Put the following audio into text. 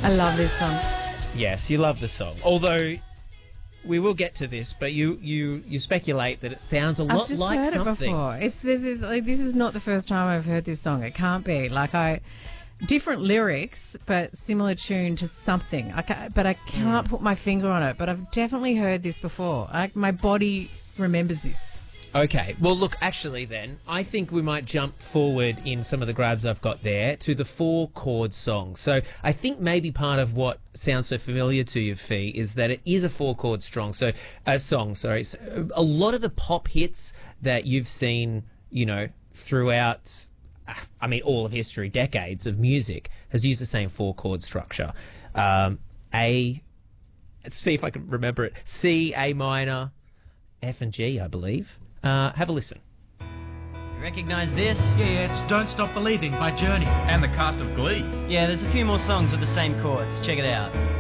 I love this song. Yes, you love the song. Although we will get to this, but you speculate that it sounds a lot I've just like heard something. it before. This is not the first time I've heard this song. It can't be. Different lyrics, but similar tune to something. But I cannot put my finger on it. But I've definitely heard this before. My body remembers this. Okay, well, look, actually then, I think we might jump forward in some of the grabs I've got there to the 4-chord song. So I think maybe part of what sounds so familiar to you, Fee, is that it is a 4-chord song. So a lot of the pop hits that you've seen, throughout, all of history, decades of music, has used the same 4-chord structure. Let's see if I can remember it. C, A minor, F and G, I believe. Have a listen. You recognise this? Yeah, it's Don't Stop Believing by Journey. And the cast of Glee. Yeah, there's a few more songs with the same chords. Check it out.